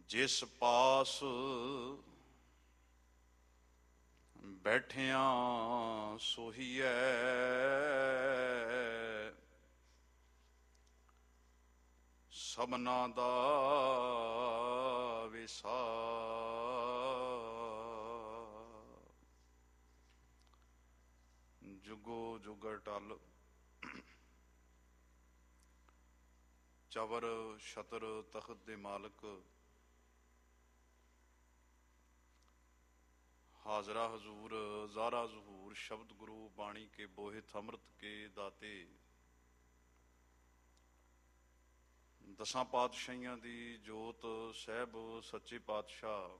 ਜਿਸ ਪਾਸ ਬੈਠਿਆਂ ਸੋਹੀਐ, ਸਭਨਾ ਦਾ ਵਿਸਾ। ਜੁਗੋ ਜੁਗ ਅਟਲ ਚਵਰ ਛਤਰ ਤਖਤ ਦੇ ਮਾਲਕ, ਹਾਜ਼ਰਾ ਹਜ਼ੂਰ ਜ਼ਾਰਾ ਜ਼ਹੂਰ, ਸ਼ਬਦ ਗੁਰੂ ਬਾਣੀ ਕੇ ਬੋਹਿਤ ਅੰਮ੍ਰਿਤ ਕੇ ਦਾਤੇ। ਦਸਾਂ ਪਾਤਸ਼ਾਹੀਆਂ ਦੀ ਜੋਤ ਸਾਹਿਬ ਸੱਚੇ ਪਾਤਸ਼ਾਹ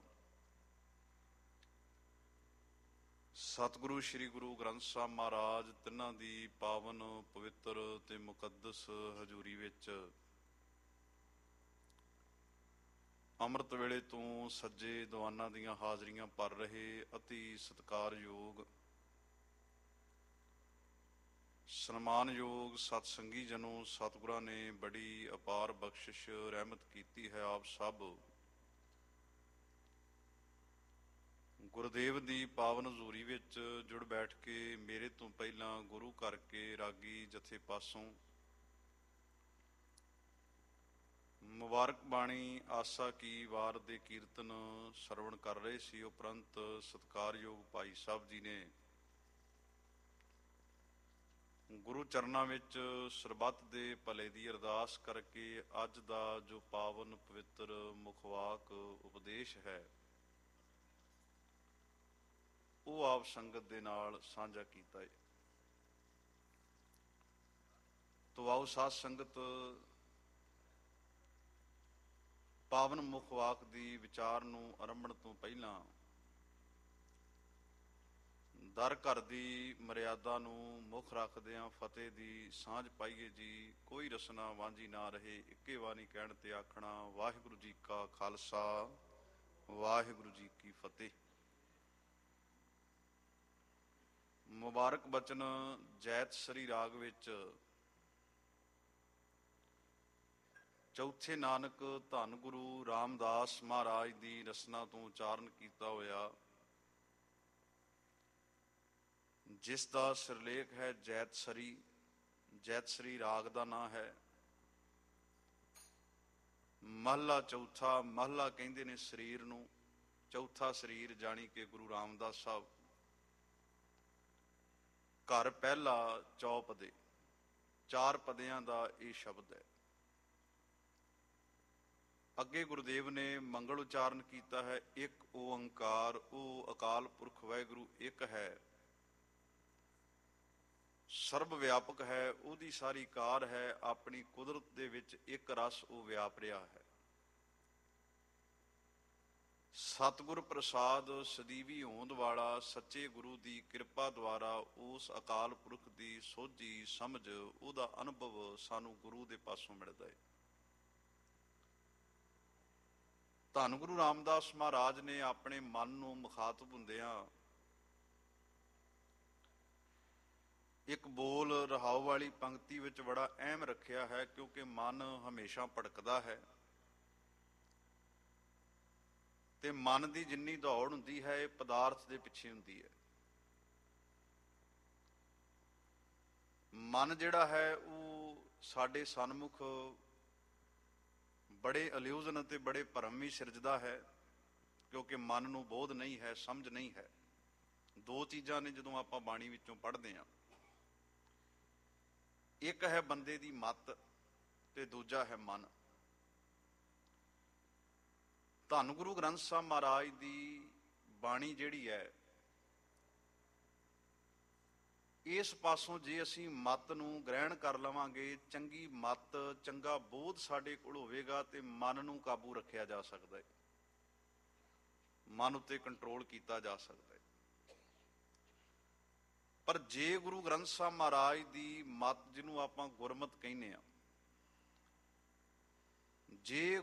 ਸਤਿਗੁਰੂ ਸ੍ਰੀ ਗੁਰੂ ਗ੍ਰੰਥ ਸਾਹਿਬ ਮਹਾਰਾਜ, ਤਿੰਨਾਂ ਦੀ ਪਾਵਨ ਪਵਿੱਤਰ ਤੇ ਮੁਕੱਦਸ ਹਜ਼ੂਰੀ ਵਿੱਚ ਅੰਮ੍ਰਿਤ ਵੇਲੇ ਤੋਂ ਸੱਜੇ ਦੀਵਾਨਾਂ ਦੀਆਂ ਹਾਜ਼ਰੀਆਂ ਭਰ ਰਹੇ ਅਤੀ ਸਤਿਕਾਰਯੋਗ ਸਨਮਾਨਯੋਗ ਸਤਸੰਗੀ ਜਨੋ, ਸਤਿਗੁਰਾਂ ਨੇ ਬੜੀ ਅਪਾਰ ਬਖਸ਼ਿਸ਼ ਰਹਿਮਤ ਕੀਤੀ ਹੈ। ਆਪ ਸਭ ਗੁਰਦੇਵ ਦੀ ਪਾਵਨ ਹਜ਼ੂਰੀ ਵਿੱਚ ਜੁੜ ਬੈਠ ਕੇ ਮੇਰੇ ਤੋਂ ਪਹਿਲਾਂ ਗੁਰੂ ਕਰਕੇ ਰਾਗੀ ਜਥੇ ਪਾਸੋਂ ਮੁਬਾਰਕ ਬਾਣੀ ਆਸਾ ਕੀ ਵਾਰ ਦੇ ਕੀਰਤਨ ਸਰਵਣ ਕਰ ਰਹੇ ਸੀ। ਉਪਰੰਤ ਸਤਿਕਾਰਯੋਗ ਭਾਈ ਸਾਹਿਬ ਜੀ ਨੇ ਗੁਰੂ ਚਰਨਾਂ ਵਿੱਚ ਸਰਬੱਤ ਦੇ ਭਲੇ ਦੀ ਅਰਦਾਸ ਕਰਕੇ ਅੱਜ ਦਾ ਜੋ ਪਾਵਨ ਪਵਿੱਤਰ ਮੁਖਵਾਕ ਉਪਦੇਸ਼ ਹੈ ਉਹ ਆਪ ਸੰਗਤ ਦੇ ਨਾਲ ਸਾਂਝਾ ਕੀਤਾ ਹੈ। ਤੋ ਆਓ ਸਾਧ ਸੰਗਤ ਪਾਵਨ ਮੁਖਵਾਕ ਦੀ ਵਿਚਾਰ ਨੂੰ ਆਰੰਭਣ ਤੋਂ ਪਹਿਲਾਂ ਦਰ ਘਰ ਦੀ ਮਰਿਆਦਾ ਨੂੰ ਮੁੱਖ ਰੱਖਦਿਆਂ ਫਤਿਹ ਦੀ ਸਾਂਝ ਪਾਈਏ ਜੀ। ਕੋਈ ਰਸਨਾ ਵਾਂਝੀ ਨਾ ਰਹੇ, ਇੱਕੇ ਬਾਣੀ ਕਹਿਣ ਤੇ ਆਖਣਾ ਵਾਹਿਗੁਰੂ ਜੀ ਕਾ ਖਾਲਸਾ ਵਾਹਿਗੁਰੂ ਜੀ ਕੀ ਫਤਿਹ। ਮੁਬਾਰਕ ਬਚਨ ਜੈਤ ਸ੍ਰੀ ਰਾਗ ਵਿੱਚ ਚੌਥੇ ਨਾਨਕ ਧੰਨ ਗੁਰੂ ਰਾਮਦਾਸ ਮਹਾਰਾਜ ਦੀ ਰਸਨਾ ਤੋਂ ਉਚਾਰਨ ਕੀਤਾ ਹੋਇਆ, ਜਿਸ ਦਾ ਸਿਰਲੇਖ ਹੈ ਜੈਤ ਸਰੀ। ਜੈਤ ਸਰੀ ਰਾਗ ਦਾ ਨਾਂ ਹੈ। ਮਹਲਾ ਚੌਥਾ, ਮਹਲਾ ਕਹਿੰਦੇ ਨੇ ਸਰੀਰ ਨੂੰ, ਚੌਥਾ ਸਰੀਰ ਜਾਣੀ ਕਿ ਗੁਰੂ ਰਾਮਦਾਸ ਸਾਹਿਬ। ਘਰ ਪਹਿਲਾ ਚੌਪਦੇ, ਚਾਰ ਪਦਿਆਂ ਦਾ ਇਹ ਸ਼ਬਦ ਹੈ। ਅੱਗੇ ਗੁਰਦੇਵ ਨੇ ਮੰਗਲ ਉਚਾਰਨ ਕੀਤਾ ਹੈ, ਇੱਕ ਓੰਕਾਰ, ਉਹ ਅਕਾਲ ਪੁਰਖ ਵਾਹਿਗੁਰੂ ਇੱਕ ਹੈ, ਸਰਬ ਵਿਆਪਕ ਹੈ, ਉਹਦੀ ਸਾਰੀ ਕਾਰ ਹੈ, ਆਪਣੀ ਕੁਦਰਤ ਦੇ ਵਿੱਚ ਇੱਕ ਰਸ ਉਹ ਵਿਆਪ ਰਿਹਾ ਹੈ। ਸਤਿਗੁਰ ਪ੍ਰਸਾਦ ਸਦੀਵੀ ਹੋਂਦ ਵਾਲਾ ਸੱਚੇ ਗੁਰੂ ਦੀ ਕਿਰਪਾ ਦੁਆਰਾ ਉਸ ਅਕਾਲ ਪੁਰਖ ਦੀ ਸੋਝੀ ਸਮਝ, ਉਹਦਾ ਅਨੁਭਵ ਸਾਨੂੰ ਗੁਰੂ ਦੇ ਪਾਸੋਂ ਮਿਲਦਾ ਹੈ। ਧੰਨ ਗੁਰੂ ਰਾਮਦਾਸ ਮਹਾਰਾਜ ਨੇ ਆਪਣੇ ਮਨ ਨੂੰ ਮੁਖਾਤਬ ਹੁੰਦਿਆਂ ਇੱਕ ਬੋਲ ਰਹਾਉ ਵਾਲੀ ਪੰਕਤੀ ਵਿੱਚ ਬੜਾ ਅਹਿਮ ਰੱਖਿਆ ਹੈ, ਕਿਉਂਕਿ ਮਨ ਹਮੇਸ਼ਾ ਭਟਕਦਾ ਹੈ ਤੇ ਮਨ ਦੀ ਜਿੰਨੀ ਦੌੜ ਹੁੰਦੀ ਹੈ ਇਹ ਪਦਾਰਥ ਦੇ ਪਿੱਛੇ ਹੁੰਦੀ ਹੈ। ਮਨ ਜਿਹੜਾ ਹੈ ਉਹ ਸਾਡੇ ਸਨਮੁਖ ਬੜੇ ਇਲੂਜ਼ਨ ਅਤੇ ਬੜੇ ਭਰਮ ਵੀ ਸਿਰਜਦਾ ਹੈ, ਕਿਉਂਕਿ ਮਨ ਨੂੰ ਬੋਧ ਨਹੀਂ ਹੈ, ਸਮਝ ਨਹੀਂ ਹੈ। ਦੋ ਚੀਜ਼ਾਂ ਨੇ ਜਦੋਂ ਆਪਾਂ ਬਾਣੀ ਵਿੱਚੋਂ ਪੜ੍ਹਦੇ ਹਾਂ, ਇੱਕ ਹੈ ਬੰਦੇ ਦੀ ਮੱਤ ਤੇ ਦੂਜਾ ਹੈ ਮਨ। ਧੰਨ ਗੁਰੂ ਗ੍ਰੰਥ ਸਾਹਿਬ ਮਹਾਰਾਜ ਦੀ ਬਾਣੀ ਜਿਹੜੀ ਹੈ, ਇਸ ਪਾਸੋਂ ਜੇ ਅਸੀਂ ਮੱਤ ਨੂੰ ਗ੍ਰਹਿਣ ਕਰ ਲਵਾਂਗੇ, ਚੰਗੀ ਮੱਤ, ਚੰਗਾ ਬੋਧ ਸਾਡੇ ਕੋਲ ਹੋਵੇਗਾ ਤੇ ਮਨ ਨੂੰ ਕਾਬੂ ਰੱਖਿਆ ਜਾ ਸਕਦਾ ਹੈ, ਮਨ ਉੱਤੇ ਕੰਟਰੋਲ ਕੀਤਾ ਜਾ ਸਕਦਾ ਹੈ। ਪਰ ਜੇ ਗੁਰੂ ਗ੍ਰੰਥ ਸਾਹਿਬ ਮਹਾਰਾਜ ਦੀ ਮੱਤ, ਜਿਹਨੂੰ ਆਪਾਂ ਗੁਰਮਤਿ ਕਹਿੰਦੇ ਹਾਂ, ਜੇ